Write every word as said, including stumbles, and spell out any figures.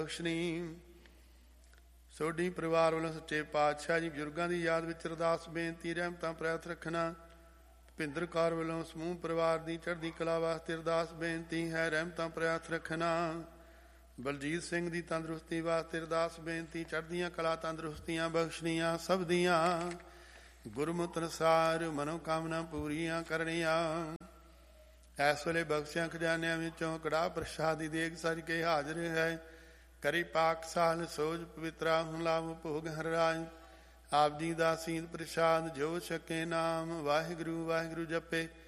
ਬਖਸ਼ਣੀ। ਸੋਢੀ ਪਰਿਵਾਰ ਵੱਲੋਂ ਸੱਚੇ ਪਾਤਸ਼ਾਹ ਜੀ ਬਜ਼ੁਰਗਾਂ ਦੀ ਯਾਦ ਵਿੱਚ ਅਰਦਾਸ ਬੇਨਤੀ ਰਹਿਮਤਾਂ ਪ੍ਰਾਪਤ ਰੱਖਣਾ। ਭੁਪਿੰਦਰ ਕੌਰ ਵੱਲੋਂ ਸਮੂਹ ਪਰਿਵਾਰ ਦੀ ਚੜ੍ਹਦੀ ਕਲਾ ਵਾਸਤੇ ਅਰਦਾਸ ਬੇਨਤੀ ਹੈ, ਰਹਿਮਤਾਂ ਪ੍ਰਾਪਤ ਰੱਖਣਾ। ਬਲਜੀਤ ਸਿੰਘ ਦੀ ਤੰਦਰੁਸਤੀ ਵਾਸਤੇ ਅਰਦਾਸ ਬੇਨਤੀ, ਚੜ੍ਹਦੀਆਂ ਕਲਾ ਤੰਦਰੁਸਤੀਆਂ ਬਖਸ਼ਣੀਆਂ ਸਭ ਦੀਆਂ। ਗੁਰਮੁਖ ਅਨੁਸਾਰ ਮਨੋਕਾਮਨਾ ਪੂਰੀਆਂ ਕਰਨੀਆਂ। ਇਸ ਵੇਲੇ ਬਖਸ਼ਿਆਂ ਖਜ਼ਾਨਿਆਂ ਵਿੱਚੋਂ ਕੜਾਹ ਪ੍ਰਸ਼ਾਦ ਦੀ ਦੇਗ ਸਜ ਕੇ ਹਾਜ਼ਰ ਹੈ। ਕਰੀ ਪਾਕ ਸਾਲ ਸੋਜ ਪਵਿੱਤਰਾ ਹੁਣ ਲਾਭ ਭੋਗ ਹਰ ਰਾਜ। ਆਪ ਜੀ ਦਾ ਸੀਂਦ ਪ੍ਰਸ਼ਾਦ ਜੋ ਛਕੇ ਨਾਮ। ਵਾਹਿਗੁਰੂ ਵਾਹਿਗੁਰੂ ਜਪੇ